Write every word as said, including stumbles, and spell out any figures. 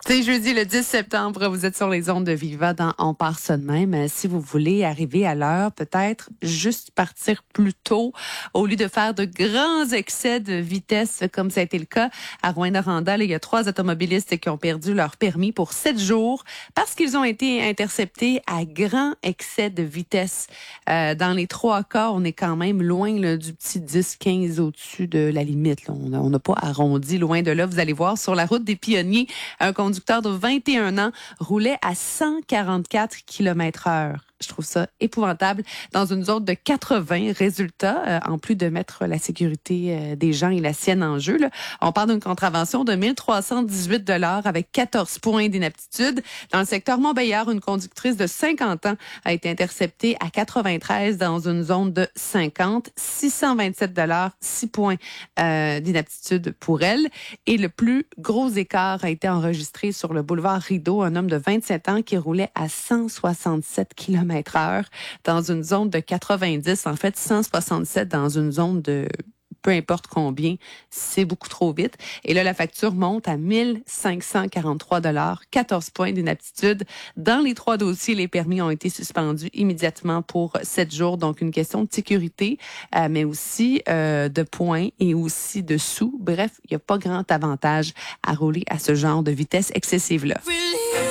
C'est jeudi le dix septembre, vous êtes sur les ondes de Viva dans On part ça de même. Si vous voulez arriver à l'heure, peut-être juste partir plus tôt au lieu de faire de grands excès de vitesse comme ça a été le cas à Rouyn-Noranda. Il y a trois automobilistes qui ont perdu leur permis pour sept jours parce qu'ils ont été interceptés à grand excès de vitesse. Euh, dans les trois cas, on est quand même loin là, du petit dix quinze au-dessus de la limite. Là. On n'a pas arrondi loin de là. Vous allez voir sur la route des Pionniers, un conducteur de vingt et un ans roulait à cent quarante-quatre kilomètres heure. Je trouve ça épouvantable. Dans une zone de quatre-vingts, résultat, euh, en plus de mettre la sécurité euh, des gens et la sienne en jeu, là, on parle d'une contravention de mille trois cent dix-huit dollars avec quatorze points d'inaptitude. Dans le secteur Montbéliard, une conductrice de cinquante ans a été interceptée à quatre-vingt-treize dans une zone de cinquante, six cent vingt-sept dollars, six points euh, d'inaptitude pour elle. Et le plus gros écart a été enregistré sur le boulevard Rideau, un homme de vingt-sept ans qui roulait à cent soixante-sept kilomètres heure dans une zone de quatre-vingt-dix, en fait cent soixante-sept dans une zone de peu importe combien, c'est beaucoup trop vite. Et là, la facture monte à mille cinq cent quarante-trois dollars, quatorze points d'inaptitude. Dans les trois dossiers, les permis ont été suspendus immédiatement pour sept jours. Donc, une question de sécurité, euh, mais aussi euh, de points et aussi de sous. Bref, il n'y a pas grand avantage à rouler à ce genre de vitesse excessive-là.